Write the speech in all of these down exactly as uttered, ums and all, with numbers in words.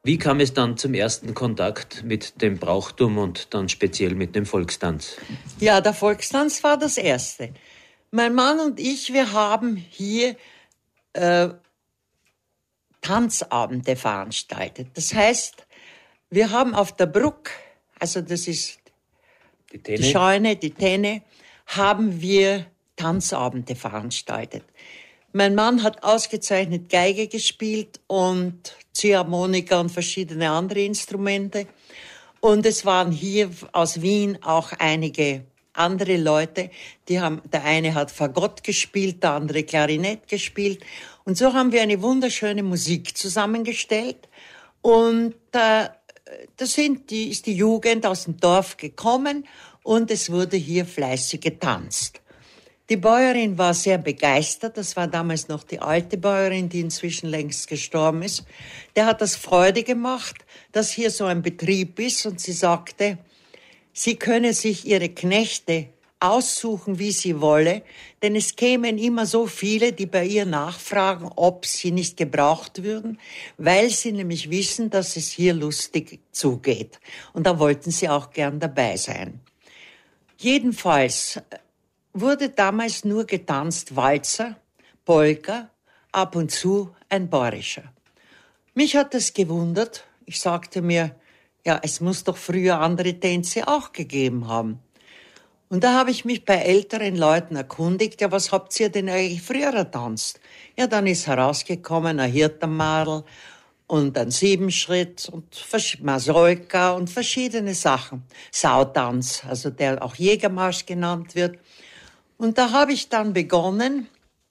Wie kam es dann zum ersten Kontakt mit dem Brauchtum und dann speziell mit dem Volkstanz? Ja, der Volkstanz war das Erste. Mein Mann und ich, wir haben hier äh, Tanzabende veranstaltet. Das heißt, wir haben auf der Bruck, also das ist die, die Scheune, die Tenne, haben wir Tanzabende veranstaltet. Mein Mann hat ausgezeichnet Geige gespielt und Ziehharmonika und verschiedene andere Instrumente. Und es waren hier aus Wien auch einige andere Leute, die haben, der eine hat Fagott gespielt, der andere Klarinett gespielt. Und so haben wir eine wunderschöne Musik zusammengestellt. Und äh, da sind die, ist die Jugend aus dem Dorf gekommen und es wurde hier fleißig getanzt. Die Bäuerin war sehr begeistert, das war damals noch die alte Bäuerin, die inzwischen längst gestorben ist. Der hat das Freude gemacht, dass hier so ein Betrieb ist und sie sagte, sie könne sich ihre Knechte aussuchen, wie sie wolle, denn es kämen immer so viele, die bei ihr nachfragen, ob sie nicht gebraucht würden, weil sie nämlich wissen, dass es hier lustig zugeht. Und da wollten sie auch gern dabei sein. Jedenfalls wurde damals nur getanzt Walzer, Polka, ab und zu ein Bayerischer. Mich hat das gewundert. Ich sagte mir, ja, es muss doch früher andere Tänze auch gegeben haben. Und da habe ich mich bei älteren Leuten erkundigt, ja, was habt ihr denn eigentlich früher getanzt? Ja, dann ist herausgekommen ein Hirtenmadel und ein Siebenschritt und Masolka und verschiedene Sachen. Sautanz, also der auch Jägermarsch genannt wird. Und da habe ich dann begonnen,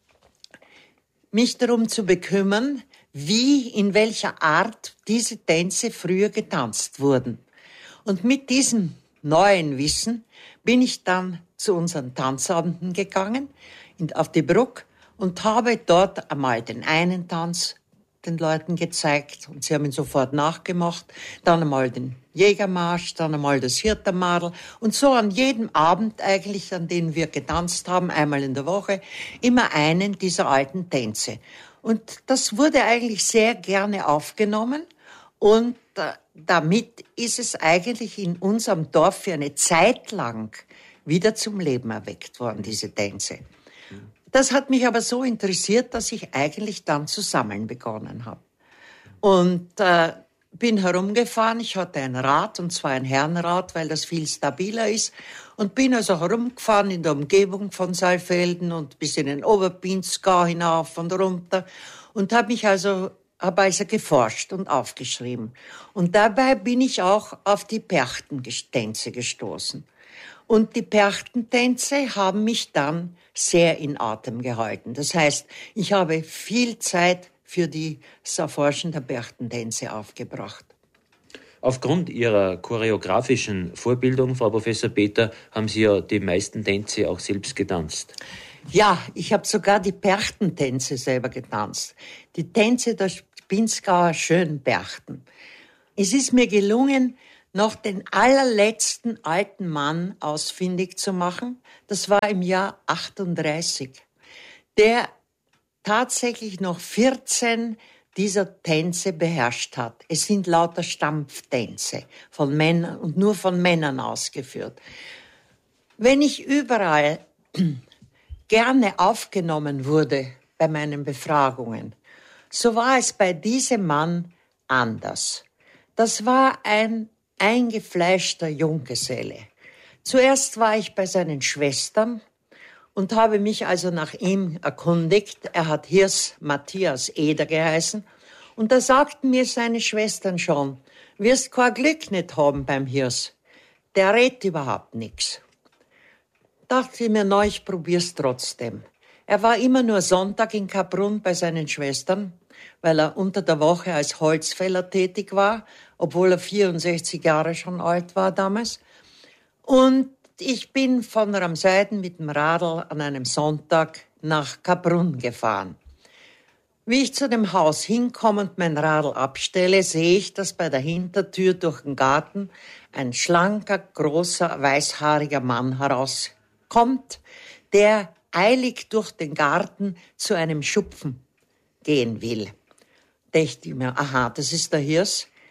mich darum zu bekümmern, wie, in welcher Art diese Tänze früher getanzt wurden. Und mit diesem neuen Wissen bin ich dann zu unseren Tanzabenden gegangen, auf die Bruck, und habe dort einmal den einen Tanz den Leuten gezeigt und sie haben ihn sofort nachgemacht, dann einmal den Jägermarsch, dann einmal das Hirtenmadel und so an jedem Abend eigentlich, an dem wir getanzt haben, einmal in der Woche, immer einen dieser alten Tänze. Und das wurde eigentlich sehr gerne aufgenommen und äh, damit ist es eigentlich in unserem Dorf für eine Zeit lang wieder zum Leben erweckt worden, diese Tänze. Das hat mich aber so interessiert, dass ich eigentlich dann zu sammeln begonnen habe. Und äh, bin herumgefahren, ich hatte ein Rad, und zwar ein Herrenrad, weil das viel stabiler ist. Und bin also herumgefahren in der Umgebung von Saalfelden und bis in den Oberpinzgau hinauf und runter. Und habe mich also, habe also geforscht und aufgeschrieben. Und dabei bin ich auch auf die Perchtentänze gestoßen. Und die Perchtentänze haben mich dann sehr in Atem gehalten. Das heißt, ich habe viel Zeit für das Erforschen der Perchtentänze aufgebracht. Aufgrund Ihrer choreografischen Vorbildung, Frau Professor Peter, haben Sie ja die meisten Tänze auch selbst getanzt. Ja, ich habe sogar die Perchtentänze selber getanzt. Die Tänze der Pinzgauer Schönberchten. Es ist mir gelungen, noch den allerletzten alten Mann ausfindig zu machen. Das war im Jahr achtunddreißig. Der tatsächlich noch vierzehn dieser Tänze beherrscht hat. Es sind lauter Stampftänze von Männern und nur von Männern ausgeführt. Wenn ich überall gerne aufgenommen wurde bei meinen Befragungen, so war es bei diesem Mann anders. Das war ein eingefleischter Junggeselle. Zuerst war ich bei seinen Schwestern und habe mich also nach ihm erkundigt. Er hat Hirs Matthias Eder geheißen. Und da sagten mir seine Schwestern schon, wirst kein Glück nicht haben beim Hirs. Der redet überhaupt nichts. Dachte ich mir, na, ich probier's trotzdem. Er war immer nur Sonntag in Kaprun bei seinen Schwestern, weil er unter der Woche als Holzfäller tätig war, obwohl er vierundsechzig Jahre schon alt war damals. Und ich bin von Ramseiden mit dem Radl an einem Sonntag nach Kaprun gefahren. Wie ich zu dem Haus hinkomme und mein Radl abstelle, sehe ich, dass bei der Hintertür durch den Garten ein schlanker, großer, weißhaariger Mann herauskommt, der eilig durch den Garten zu einem Schupfen gehen will. Dachte ich mir, aha, das ist der Hirs,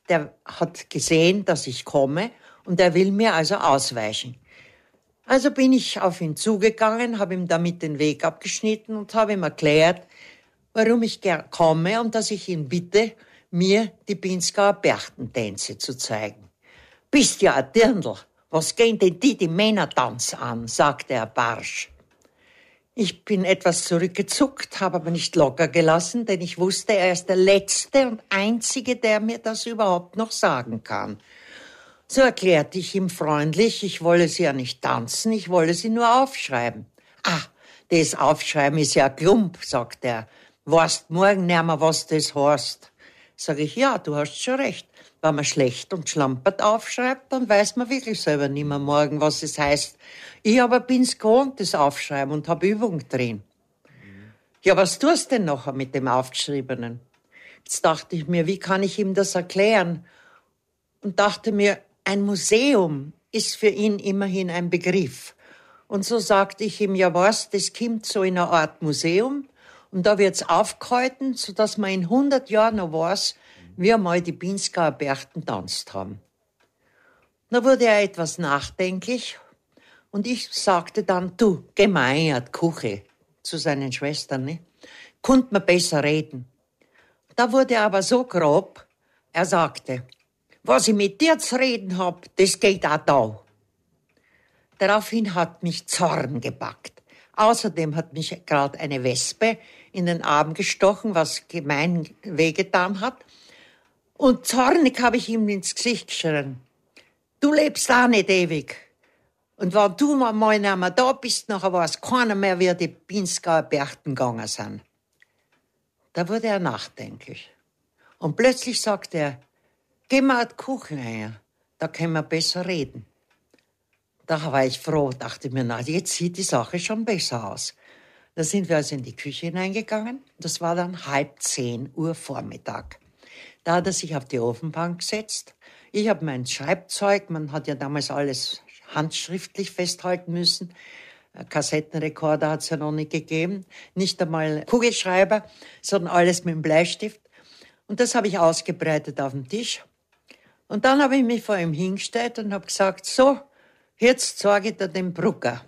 der hat gesehen, dass ich komme und er will mir also ausweichen. Also bin ich auf ihn zugegangen, habe ihm damit den Weg abgeschnitten und habe ihm erklärt, warum ich gern komme und dass ich ihn bitte, mir die Pinzgauer Berchtentänze zu zeigen. Bist ja ein Dirndl, was gehen denn die die Männertanz an, sagte er barsch. Ich bin etwas zurückgezuckt, habe aber nicht locker gelassen, denn ich wusste, er ist der Letzte und Einzige, der mir das überhaupt noch sagen kann. So erklärte ich ihm freundlich, ich wolle sie ja nicht tanzen, ich wolle sie nur aufschreiben. Ah, das Aufschreiben ist ja Klump, sagt er. Weißt morgen nimmer, was das heißt? Sag ich, ja, du hast schon recht. Wenn man schlecht und schlampert aufschreibt, dann weiß man wirklich selber nicht mehr morgen, was es heißt. Ich aber bin's gewohnt, das Aufschreiben und habe Übung drin. Mhm. Ja, was tust denn nachher mit dem Aufgeschriebenen? Jetzt dachte ich mir, wie kann ich ihm das erklären? Und dachte mir, ein Museum ist für ihn immerhin ein Begriff. Und so sagte ich ihm, ja was, das kommt so in einer Art Museum und da wird's aufgehalten, sodass man in hundert Jahren noch weiß, wie einmal die Pinzgauer Berchten tanzt haben. Da wurde er etwas nachdenklich und ich sagte dann, du, geh mal in die Küche zu seinen Schwestern, ne? Konnt man besser reden. Da wurde er aber so grob, er sagte, was ich mit dir zu reden hab, das geht auch da. Daraufhin hat mich Zorn gepackt. Außerdem hat mich gerade eine Wespe in den Arm gestochen, was gemein wehgetan hat. Und zornig habe ich ihm ins Gesicht geschrien. Du lebst auch nicht ewig. Und wenn du mal nicht mehr da bist, nachher weiß keiner mehr, wie die Pinzgauer Berchten gegangen sind. Da wurde er nachdenklich. Und plötzlich sagte er, geh mal in die Küche rein, da können wir besser reden. Da war ich froh, dachte mir, na, jetzt sieht die Sache schon besser aus. Da sind wir also in die Küche hineingegangen. Das war dann halb zehn Uhr Vormittag. Da hat er sich auf die Ofenbank gesetzt. Ich habe mein Schreibzeug, man hat ja damals alles handschriftlich festhalten müssen. Kassettenrekorder hat es ja noch nicht gegeben. Nicht einmal Kugelschreiber, sondern alles mit dem Bleistift. Und das habe ich ausgebreitet auf dem Tisch. Und dann habe ich mich vor ihm hingestellt und habe gesagt, so, jetzt zeige ich dir den Brucker.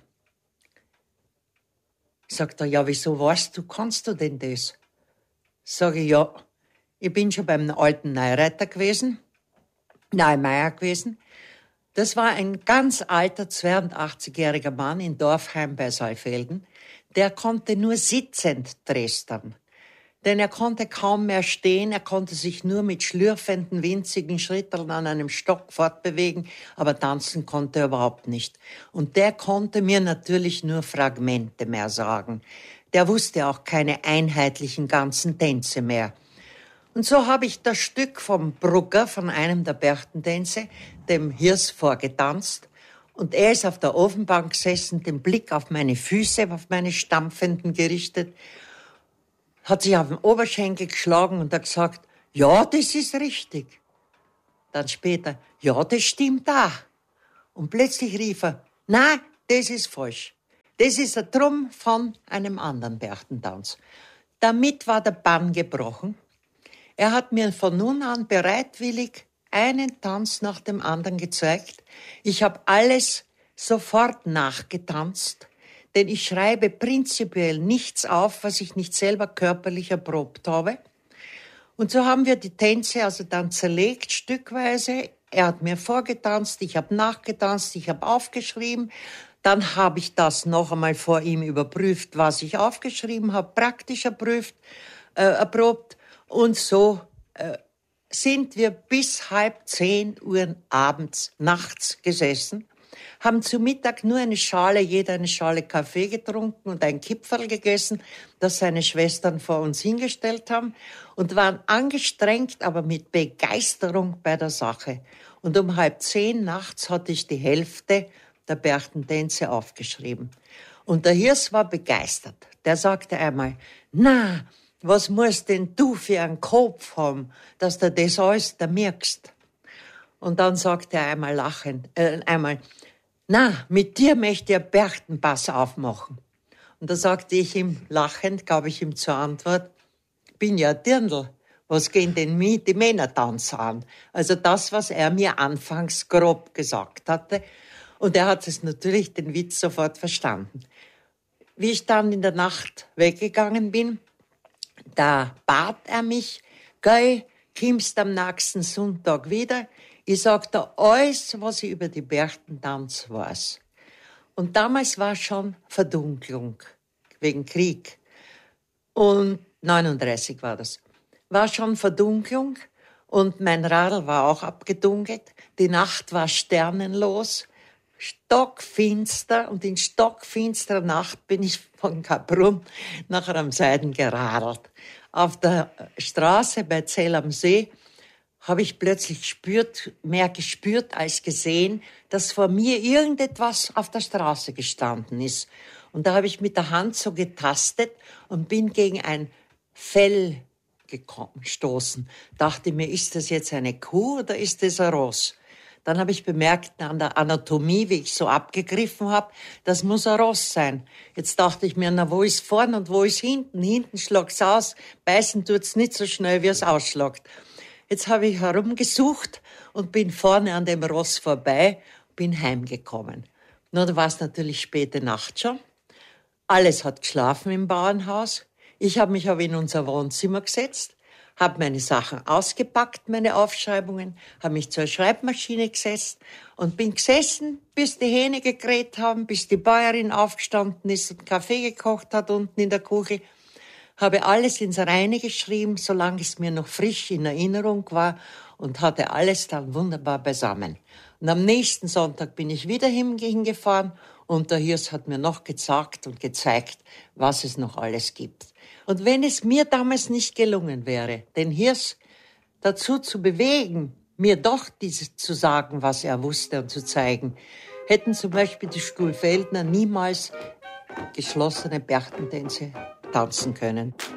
Sagt er, ja, wieso weißt du, kannst du denn das? Sage ich, ja, ich bin schon beim alten Neureiter gewesen, Neumeier gewesen. Das war ein ganz alter, zweiundachtzigjähriger Mann in Dorfheim bei Saalfelden. Der konnte nur sitzend trestern. Denn er konnte kaum mehr stehen, er konnte sich nur mit schlürfenden, winzigen Schritten an einem Stock fortbewegen, aber tanzen konnte er überhaupt nicht. Und der konnte mir natürlich nur Fragmente mehr sagen. Der wusste auch keine einheitlichen ganzen Tänze mehr. Und so habe ich das Stück vom Brucker, von einem der Berchtentänze, dem Hirs vorgetanzt. Und er ist auf der Ofenbank gesessen, den Blick auf meine Füße, auf meine Stampfenden gerichtet, hat sich auf den Oberschenkel geschlagen und hat gesagt, ja, das ist richtig. Dann später, ja, das stimmt auch. Und plötzlich rief er, nein, das ist falsch. Das ist ein Drum von einem anderen Berchtentanz. Damit war der Bann gebrochen. Er hat mir von nun an bereitwillig einen Tanz nach dem anderen gezeigt. Ich habe alles sofort nachgetanzt. Denn ich schreibe prinzipiell nichts auf, was ich nicht selber körperlich erprobt habe. Und so haben wir die Tänze also dann zerlegt, stückweise. Er hat mir vorgetanzt, ich habe nachgetanzt, ich habe aufgeschrieben. Dann habe ich das noch einmal vor ihm überprüft, was ich aufgeschrieben habe, praktisch erprüft, äh, erprobt. Und so äh, sind wir bis halb zehn Uhr abends, nachts gesessen, haben zu Mittag nur eine Schale, jeder eine Schale Kaffee getrunken und ein Kipferl gegessen, das seine Schwestern vor uns hingestellt haben und waren angestrengt, aber mit Begeisterung bei der Sache. Und um halb zehn nachts hatte ich die Hälfte der Berchtentänze aufgeschrieben. Und der Hirs war begeistert. Der sagte einmal, na, was musst denn du für einen Kopf haben, dass du das alles da merkst? Und dann sagte er einmal lachend, äh, einmal, na, mit dir möchte ich einen Berchtenpass aufmachen. Und da sagte ich ihm lachend, gab ich ihm zur Antwort, bin ja Dirndl, Was gehen denn die Männertanz an? Also das, was er mir anfangs grob gesagt hatte. Und er hat es natürlich, den Witz, sofort verstanden. Wie ich dann in der Nacht weggegangen bin, da bat er mich, geh, kommst am nächsten Sonntag wieder. Ich sag da alles, was ich über die Berchtentanz weiß. Und damals war schon Verdunklung, wegen Krieg. Und neununddreißig war das. War schon Verdunklung und mein Radl war auch abgedunkelt. Die Nacht war sternenlos, stockfinster, und in stockfinsterer Nacht bin ich von Kaprun nach Ramseiden geradelt. Auf der Straße bei Zell am See habe ich plötzlich gespürt, mehr gespürt als gesehen, dass vor mir irgendetwas auf der Straße gestanden ist. Und da habe ich mit der Hand so getastet und bin gegen ein Fell gestoßen. Dachte mir, ist das jetzt eine Kuh oder ist das ein Ross? Dann habe ich bemerkt an der Anatomie, wie ich so abgegriffen habe, das muss ein Ross sein. Jetzt dachte ich mir, na, wo ist vorn und wo ist hinten? Hinten schlagt's aus, beißen tut's nicht so schnell, wie es ausschlagt. Jetzt habe ich herumgesucht und bin vorne an dem Ross vorbei, bin heimgekommen. Nur da war es natürlich späte Nacht schon. Alles hat geschlafen im Bauernhaus. Ich habe mich aber in unser Wohnzimmer gesetzt, habe meine Sachen ausgepackt, meine Aufschreibungen, habe mich zur Schreibmaschine gesetzt und bin gesessen, bis die Hähne gekräht haben, bis die Bäuerin aufgestanden ist und Kaffee gekocht hat unten in der Küche. Habe alles ins Reine geschrieben, solange es mir noch frisch in Erinnerung war, und hatte alles dann wunderbar beisammen. Und am nächsten Sonntag bin ich wieder hingefahren und der Hirs hat mir noch gesagt und gezeigt, was es noch alles gibt. Und wenn es mir damals nicht gelungen wäre, den Hirs dazu zu bewegen, mir doch dieses zu sagen, was er wusste, und zu zeigen, hätten zum Beispiel die Stuhlfeldner niemals geschlossene Berchtentänze tanzen können.